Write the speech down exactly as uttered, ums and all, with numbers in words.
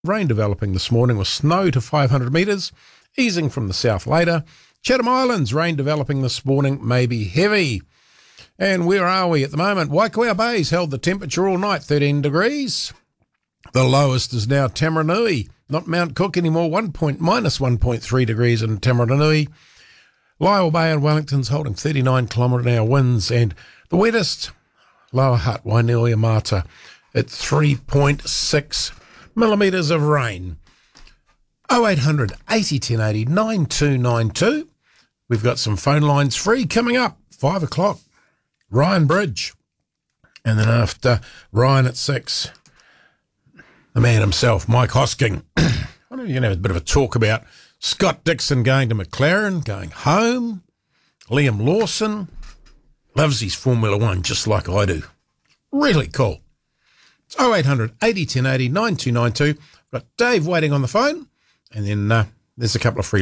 Rain developing this morning with snow to five hundred metres, easing from the south later. Chatham Islands, rain developing this morning, may be heavy. And where are we at the moment? Waikowhai Bay's held the temperature all night, thirteen degrees. The lowest is now Tamaranui, not Mount Cook anymore, one point, minus one point three degrees in Tamaranui. Lyall Bay and Wellington's holding thirty-nine kilometre an hour winds, and the wettest, Lower Hutt, Wainuiomata, at three point six millimetres of rain. oh eight hundred, eighty, ten eighty, nine two nine two. We've got some phone lines free coming up, five o'clock. Ryan Bridge. And then after Ryan at six, the man himself, Mike Hosking. I wonder if you can have a bit of a talk about Scott Dixon going to McLaren, going home. Liam Lawson loves his Formula One just like I do. Really cool. It's oh eight hundred, eighty, ten eighty, nine two nine two. Got Dave waiting on the phone, and then uh, there's a couple of free